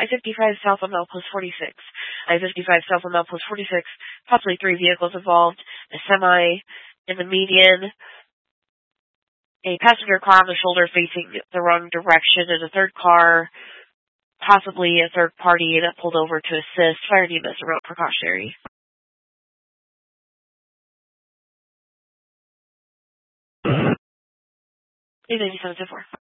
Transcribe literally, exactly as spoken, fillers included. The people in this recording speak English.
I fifty-five south on Milepost forty-six. I fifty-five south on Milepost forty-six, possibly three vehicles involved, a semi in the median, a passenger car on the shoulder facing the wrong direction, and a third car, possibly a third party that pulled over to assist. Fire and E M S remote precautionary. eight ninety-seven to four.